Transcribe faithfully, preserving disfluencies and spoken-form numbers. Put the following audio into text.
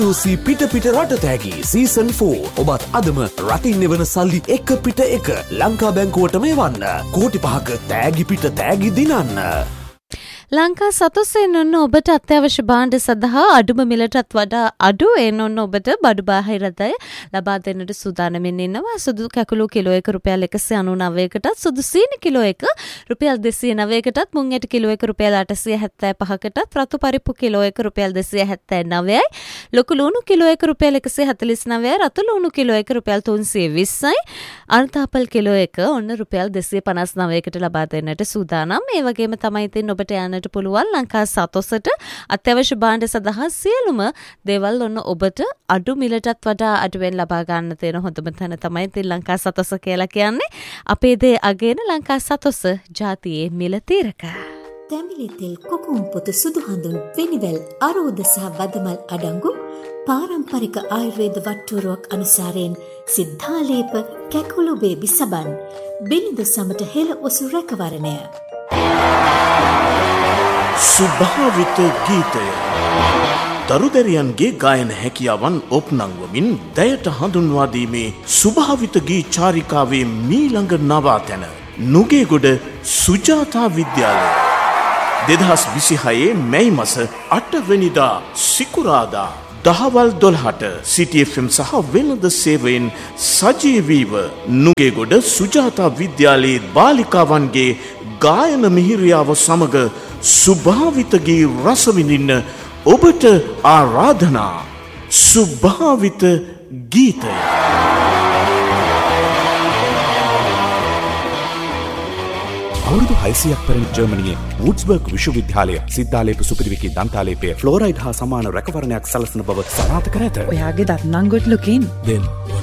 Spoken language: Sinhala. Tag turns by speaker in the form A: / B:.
A: සී පිට පිට රට තෑගි සීසන් ෆෝර් ඔබත් අදම රටින් එවන සල්ලි එක පිට එක ලංකා බැංකුවටම එවන්න. කෝටි පහක තෑගි පිට තෑගි දිනන්න.
B: ලංකා සතුසෙන් ඔන්න ඔබට අත්‍යවශ්‍ය භාණ්ඩ සඳහා අඩුම මිලටත් වඩා අඩු එන් ඔන්න ඔබට බඩු බාහිරදය ලබා දෙන්නට සූදානමින් ඉන්නවා. සුදු කැකුළු කිලෝ එක රුපියල් එකසිය අනූනවයකටත් සුදු සීනි කිලෝ එක රුපියල් දෙසිය නවයකටත් මුං ඇට කිලෝ එක රුපියල් අටසිය හැත්තෑ පහකටත් රතු පරිප්පු කිලෝ එක රුපියල් දෙසිය හැත්තෑ නවයයි ලොකු ලුණු කිලෝ එක රුපියල් එකසිය හතළිස් නවයයි රතු ලුණු කිලෝ එක රුපියල් තුන්සිය විස්සයි අර්ථාපල් කිලෝ එක ඔන්න රුපියල් දෙසිය පනස් නවයකට ලබා දෙන්නට සූදානම්. ඒ වගේම තමයි ඉතින් ඔබට යන්න පුළුවන් ලංකා සතොසට අත්‍යවශ්‍ය භාණ්ඩ සඳහා සියලුම දේවල් ඔන්න ඔබට අඩු මිලටත් වඩා අඩුවෙන් ලබා ගන්න තියෙන හොඳම තැන තමයි ඉතින් ලංකා සතොස කියලා කියන්නේ. අපේ දේ අගේන ලංකා සතොස ජාතියේ මිල තීරක.
C: තැඹිලි තෙල් කොකුම් පොතු සුදු හඳුන් වෙනිවැල් අරෝද සහ වදමල් අඩංගු පාරම්පරික ආයුර්වේද වට්ටුරුවක් අනුසාරයෙන් සිද්ධාලේප කැකුළු බේබි සබන් බිලිඳු සමට හෙළ ඔසු රැකවරණය.
D: සුභාවිත ගීතය දරුදැරියන්ගේ ගායන හැකියාවන් ඔප්නංවමින් දැයට හඳුන්වා දීමේ සුභාවිත ගී චාරිකාවේ මීළඟ නවාතැන නුගේගොඩ සුජාතා විද්‍යාලය දෙදහස් විසිහයේ මැයි මස අටවැනිදා සිකුරාදා දහවල් දොළහට සිටි එෆ් එම් සහ වෙළඳ සේවයෙන් සජීවීව නුගේගොඩ සුජාතා විද්‍යාලයේ බාලිකාවන්ගේ ගායන මිහිරියාව සමග සුභාවිතගේ රස විඳින්න ඔබට ආරාධනා. සුභාවිත ගීතය.
A: අවුරුදු හයසියක් පැරණි ජර්මනියේ වුඩ්ස්බර්ග් විශ්වවිද්‍යාලය සිද්ධාලේප සුපිරිවෙකී දන්තාලේපය ෆ්ලෝරයිඩ් හා සමාන රැකවරණයක් සලසන බව සනාථ කර ඇත.
E: ඔයාගේ දත් නංගොඩ් ලුකින්
A: then